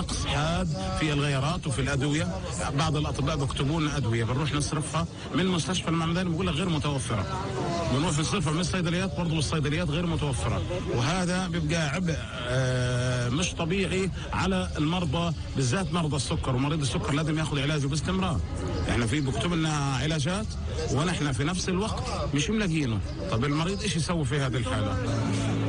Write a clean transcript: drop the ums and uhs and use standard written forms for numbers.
نقص حاد في الغيارات وفي الادويه. بعض الاطباء بيكتبوا لنا ادويه بنروح نصرفها من مستشفى المعمداني بيقول لك غير متوفره، بنروح نصرفها من الصيدليات برضه والصيدليات غير متوفره، وهذا بيبقى عبء مش طبيعي على المرضى، بالذات مرضى السكر. ومريض السكر لازم ياخذ علاجه باستمرار. احنا في بكتب لنا علاجات ونحن في نفس الوقت مش ملاقيينه. طب المريض ايش يسوي في هذه الحاله؟